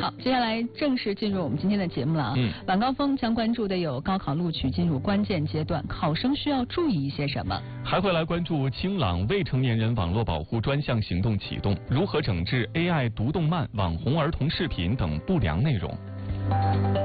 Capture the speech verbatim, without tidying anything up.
好，接下来正式进入我们今天的节目了啊。 嗯， 晚高峰将关注的有高考录取进入关键阶段，考生需要注意一些什么？ 还会来关注清朗未成年人网络保护专项行动启动，如何整治 A I 毒动漫、网红儿童视频等不良内容。